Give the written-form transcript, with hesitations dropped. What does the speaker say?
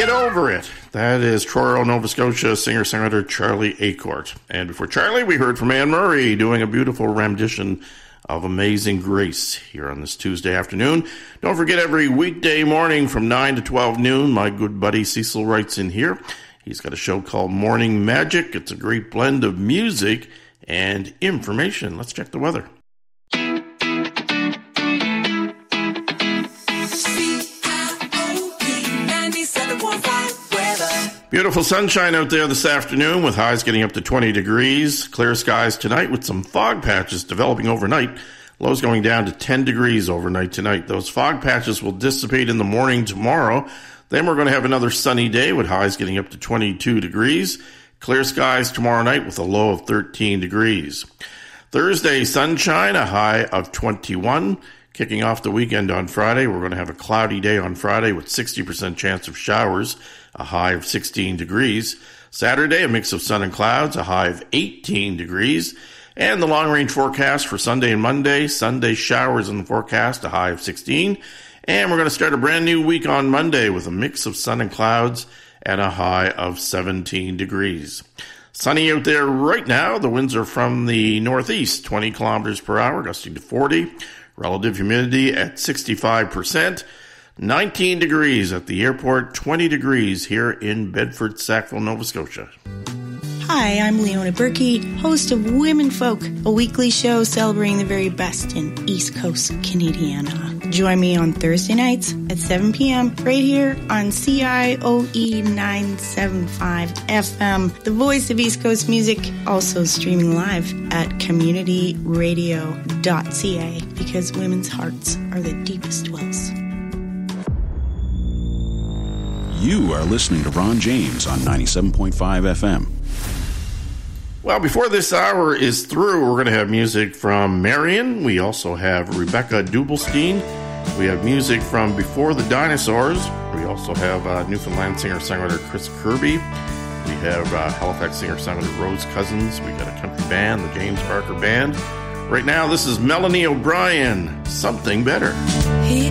Get Over It. That is Truro, Nova Scotia singer-songwriter Charlie Acorte. And before Charlie, we heard from Anne Murray doing a beautiful rendition of Amazing Grace here on this Tuesday afternoon. Don't forget, every weekday morning from 9 to 12 noon, my good buddy Cecil writes in here. He's got a show called Morning Magic. It's a great blend of music and information. Let's check the weather. Beautiful sunshine out there this afternoon with highs getting up to 20 degrees. Clear skies tonight with some fog patches developing overnight. Lows going down to 10 degrees overnight tonight. Those fog patches will dissipate in the morning tomorrow. Then we're going to have another sunny day with highs getting up to 22 degrees. Clear skies tomorrow night with a low of 13 degrees. Thursday, sunshine, a high of 21. Kicking off the weekend on Friday, we're going to have a cloudy day on Friday with 60% chance of showers, a high of 16 degrees. Saturday, a mix of sun and clouds, a high of 18 degrees. And the long-range forecast for Sunday and Monday, Sunday showers in the forecast, a high of 16. And we're going to start a brand new week on Monday with a mix of sun and clouds and a high of 17 degrees. Sunny out there right now. The winds are from the northeast, 20 kilometers per hour, gusting to 40. Relative humidity at 65%. 19 degrees at the airport, 20 degrees here in Bedford, Sackville, Nova Scotia. Hi, I'm Leona Berkey, host of Women Folk, a weekly show celebrating the very best in East Coast Canadiana. Join me on Thursday nights at 7 p.m. right here on CIOE 975 FM, the voice of East Coast music, also streaming live at communityradio.ca, because women's hearts are the deepest wells. You are listening to Ron James on 97.5 FM. Well, before this hour is through, we're going to have music from Marion. We also have Rebecca Dubelstein. We have music from Before the Dinosaurs. We also have Newfoundland singer-songwriter Chris Kirby. We have Halifax singer-songwriter Rose Cousins. We got a country band, the James Barker Band. Right now, this is Melanie O'Brien, Something Better. He